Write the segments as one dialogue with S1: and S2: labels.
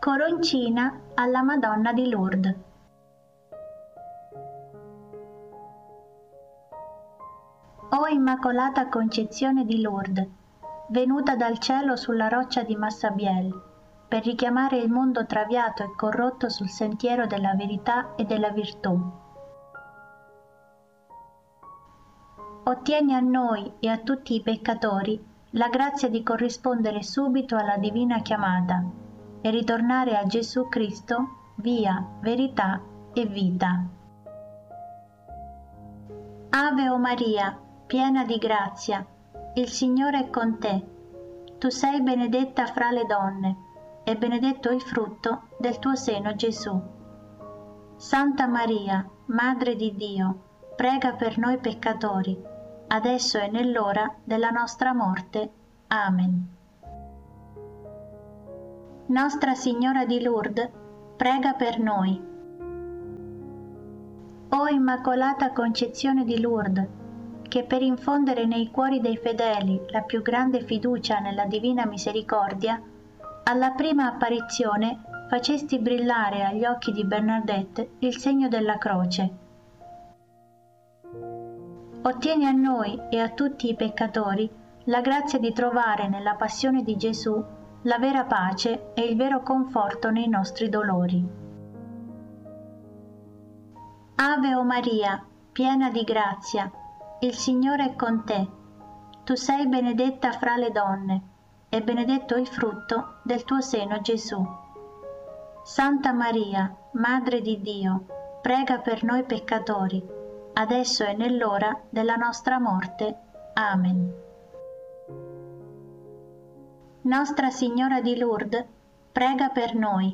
S1: Coroncina alla Madonna di Lourdes. O Immacolata Concezione di Lourdes, venuta dal cielo sulla roccia di Massabielle, per richiamare il mondo traviato e corrotto sul sentiero della verità e della virtù. Ottieni a noi e a tutti i peccatori la grazia di corrispondere subito alla divina chiamata e ritornare a Gesù Cristo, via, verità e vita. Ave o Maria, piena di grazia, il Signore è con te. Tu sei benedetta fra le donne, e benedetto il frutto del tuo seno, Gesù. Santa Maria, Madre di Dio, prega per noi peccatori, adesso e nell'ora della nostra morte. Amen. Nostra Signora di Lourdes, prega per noi. O Immacolata Concezione di Lourdes, che per infondere nei cuori dei fedeli la più grande fiducia nella divina misericordia, alla prima apparizione facesti brillare agli occhi di Bernadette il segno della croce. Ottieni a noi e a tutti i peccatori la grazia di trovare nella passione di Gesù la vera pace e il vero conforto nei nostri dolori. Ave o Maria, piena di grazia, il Signore è con te. Tu sei benedetta fra le donne, e benedetto il frutto del tuo seno, Gesù. Santa Maria, Madre di Dio, prega per noi peccatori, adesso e nell'ora della nostra morte. Amen. Nostra Signora di Lourdes, prega per noi.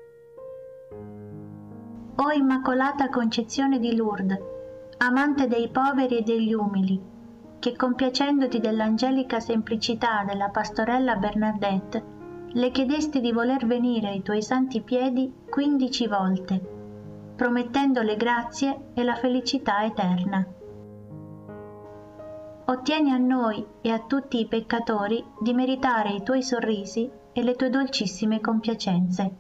S1: O Immacolata Concezione di Lourdes, amante dei poveri e degli umili, che compiacendoti dell'angelica semplicità della pastorella Bernadette, le chiedesti di voler venire ai tuoi santi piedi 15 volte, promettendo le grazie e la felicità eterna. Ottieni a noi e a tutti i peccatori di meritare i tuoi sorrisi e le tue dolcissime compiacenze.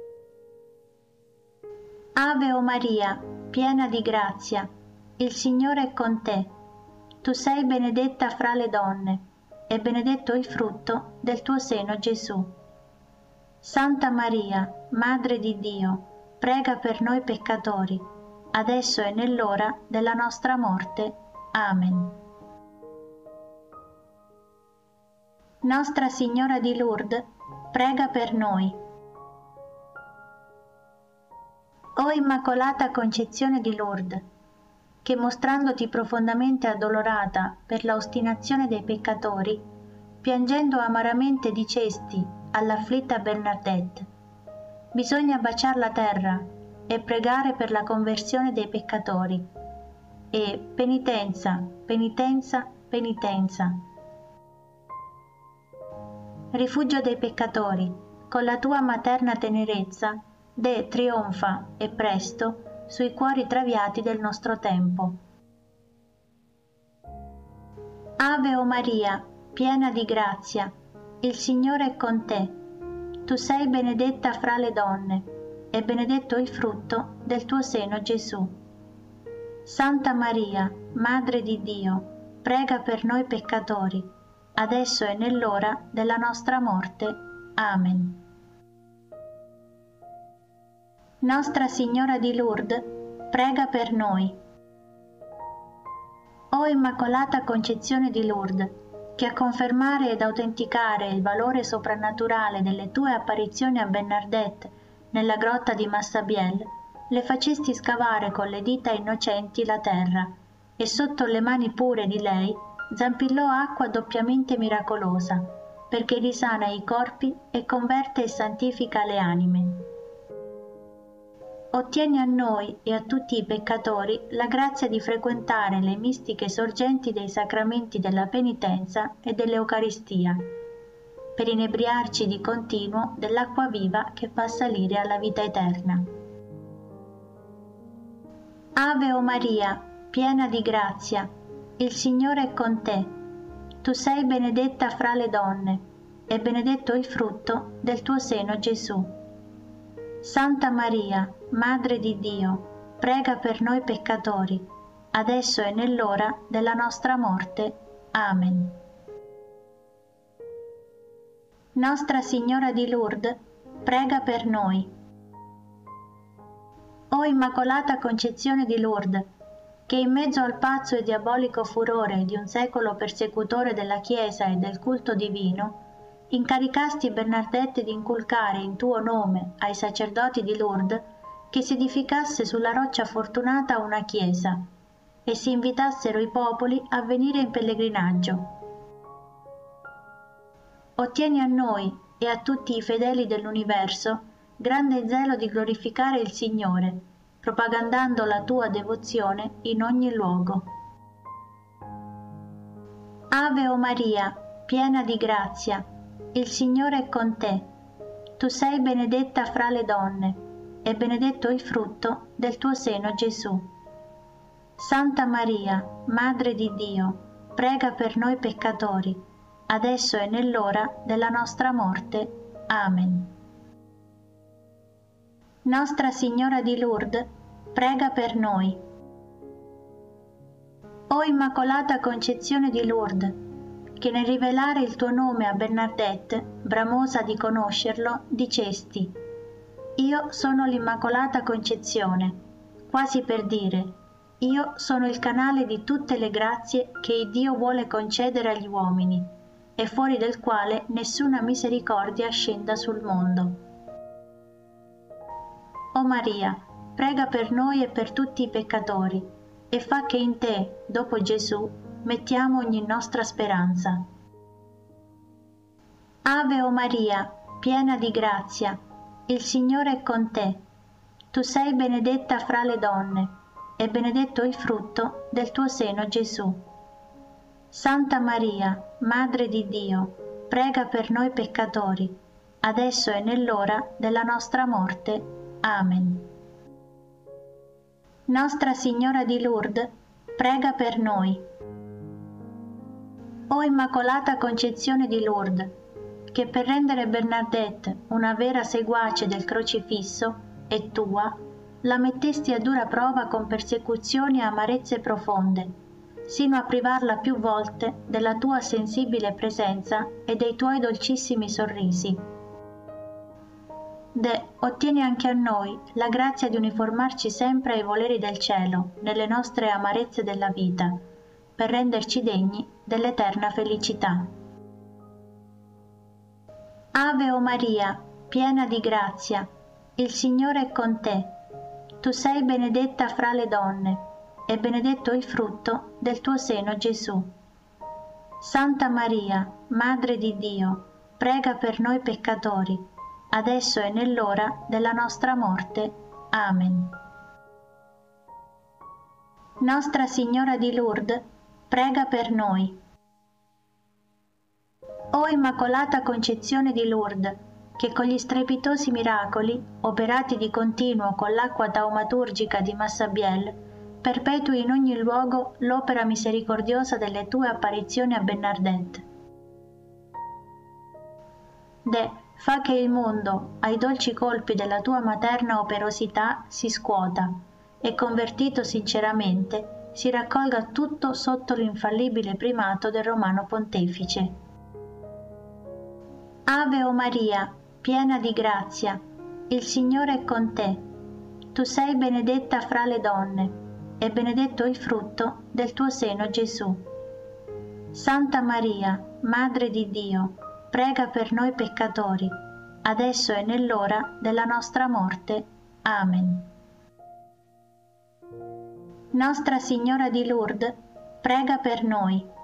S1: Ave o Maria, piena di grazia, il Signore è con te. Tu sei benedetta fra le donne, e benedetto il frutto del tuo seno, Gesù. Santa Maria, Madre di Dio, prega per noi peccatori, adesso e nell'ora della nostra morte. Amen. Nostra Signora di Lourdes, prega per noi. O Immacolata Concezione di Lourdes, che mostrandoti profondamente addolorata per la ostinazione dei peccatori, piangendo amaramente dicesti all'afflitta Bernadette: bisogna baciar la terra e pregare per la conversione dei peccatori, e penitenza, penitenza, penitenza. Rifugio dei peccatori, con la tua materna tenerezza, de trionfa e presto sui cuori traviati del nostro tempo. Ave o Maria, piena di grazia, il Signore è con te. Tu sei benedetta fra le donne, e benedetto il frutto del tuo seno, Gesù. Santa Maria, Madre di Dio, prega per noi peccatori, adesso e nell'ora della nostra morte. Amen. Nostra Signora di Lourdes, prega per noi. O Immacolata Concezione di Lourdes, che a confermare ed autenticare il valore soprannaturale delle tue apparizioni a Bernadette nella grotta di Massabielle, le facesti scavare con le dita innocenti la terra, e sotto le mani pure di lei zampillò acqua doppiamente miracolosa, perché risana i corpi e converte e santifica le anime. Ottieni a noi e a tutti i peccatori la grazia di frequentare le mistiche sorgenti dei sacramenti della penitenza e dell'Eucaristia, per inebriarci di continuo dell'acqua viva che fa salire alla vita eterna. Ave o Maria, piena di grazia, il Signore è con te. Tu sei benedetta fra le donne, e benedetto il frutto del tuo seno, Gesù. Santa Maria, Madre di Dio, prega per noi peccatori, adesso e nell'ora della nostra morte. Amen. Nostra Signora di Lourdes, prega per noi. O Immacolata Concezione di Lourdes, che in mezzo al pazzo e diabolico furore di un secolo persecutore della Chiesa e del culto divino, incaricasti Bernardette di inculcare in tuo nome ai sacerdoti di Lourdes che si edificasse sulla roccia fortunata una chiesa e si invitassero i popoli a venire in pellegrinaggio. Ottieni a noi e a tutti i fedeli dell'universo grande zelo di glorificare il Signore, propagandando la tua devozione in ogni luogo. Ave o Maria, piena di grazia, il Signore è con te. Tu sei benedetta fra le donne, e benedetto il frutto del tuo seno, Gesù. Santa Maria, Madre di Dio, prega per noi peccatori, adesso e nell'ora della nostra morte. Amen. Nostra Signora di Lourdes, prega per noi. O Immacolata Concezione di Lourdes, che nel rivelare il tuo nome a Bernardette, bramosa di conoscerlo, dicesti: Io sono l'Immacolata Concezione, quasi per dire: Io sono il canale di tutte le grazie che Dio vuole concedere agli uomini, e fuori del quale nessuna misericordia scenda sul mondo. O Maria, prega per noi e per tutti i peccatori, e fa che in te, dopo Gesù, mettiamo ogni nostra speranza. Ave o Maria, piena di grazia, il Signore è con te. Tu sei benedetta fra le donne, e benedetto il frutto del tuo seno, Gesù. Santa Maria, Madre di Dio, prega per noi peccatori, adesso e nell'ora della nostra morte. Amen. Nostra Signora di Lourdes, prega per noi. O Immacolata Concezione di Lourdes, che per rendere Bernardette una vera seguace del crocifisso e tua, la mettesti a dura prova con persecuzioni e amarezze profonde, sino a privarla più volte della tua sensibile presenza e dei tuoi dolcissimi sorrisi. Ottieni anche a noi la grazia di uniformarci sempre ai voleri del cielo, nelle nostre amarezze della vita, per renderci degni dell'eterna felicità. Ave o Maria, piena di grazia, il Signore è con te. Tu sei benedetta fra le donne, e benedetto il frutto del tuo seno, Gesù. Santa Maria, Madre di Dio, prega per noi peccatori, adesso e nell'ora della nostra morte. Amen. Nostra Signora di Lourdes, prega per noi. O Immacolata Concezione di Lourdes, che con gli strepitosi miracoli, operati di continuo con l'acqua taumaturgica di Massabielle, perpetui in ogni luogo l'opera misericordiosa delle tue apparizioni a Bernardette. Fa che il mondo, ai dolci colpi della tua materna operosità, si scuota e, convertito sinceramente, si raccolga tutto sotto l'infallibile primato del Romano Pontefice. Ave o Maria, piena di grazia, il Signore è con te. Tu sei benedetta fra le donne, e benedetto il frutto del tuo seno, Gesù. Santa Maria, Madre di Dio, prega per noi peccatori, adesso e nell'ora della nostra morte. Amen. Nostra Signora di Lourdes, prega per noi.